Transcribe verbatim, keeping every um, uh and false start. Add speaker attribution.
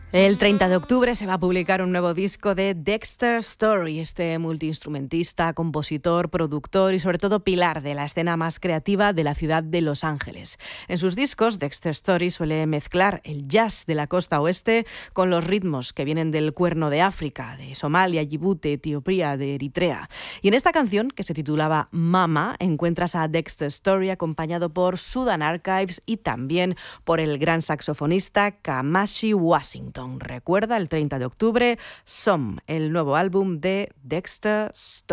Speaker 1: El treinta de octubre se va a publicar un nuevo disco de Dexter Story, este multiinstrumentista, compositor, productor y sobre todo pilar de la escena más creativa de la ciudad de Los Ángeles. En sus discos, Dexter Story suele mezclar el jazz de la costa oeste con los ritmos que vienen del Cuerno de África, de Somalia, Yibuti, Etiopía, de Eritrea. Y en esta canción, que se titulaba Mama, encuentras a Dexter Story acompañado por Sudan Archives y también por el gran saxofonista Kamasi Washington. Recuerda, el treinta de octubre, Some, el nuevo álbum de Dexter Story.